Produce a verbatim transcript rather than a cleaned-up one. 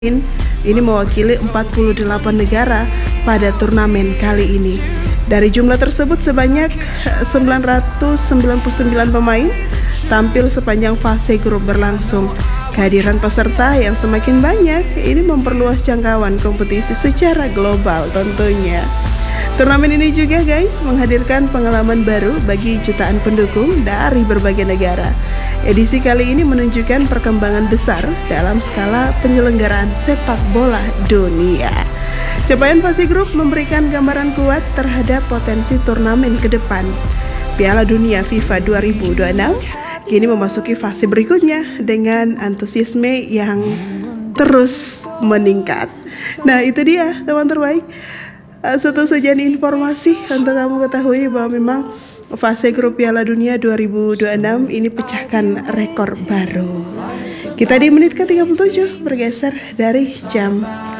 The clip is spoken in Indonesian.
ini mewakili empat puluh delapan negara pada turnamen kali ini. Dari jumlah tersebut sebanyak sembilan ratus sembilan puluh sembilan pemain tampil sepanjang fase grup berlangsung. Kehadiran peserta yang semakin banyak ini memperluas jangkauan kompetisi secara global tentunya. Turnamen ini juga guys menghadirkan pengalaman baru bagi jutaan pendukung dari berbagai negara. Edisi kali ini menunjukkan perkembangan besar dalam skala penyelenggaraan sepak bola dunia. Capaian fase grup memberikan gambaran kuat terhadap potensi turnamen ke depan. Piala Dunia FIFA dua ribu dua puluh enam kini memasuki fase berikutnya dengan antusiasme yang terus meningkat. Nah, itu dia teman terbaik. Satu saja informasi untuk kamu ketahui bahwa memang fase grup Piala Dunia dua ribu dua puluh enam ini pecahkan rekor baru. Kita di menit ke tiga puluh tujuh bergeser dari jam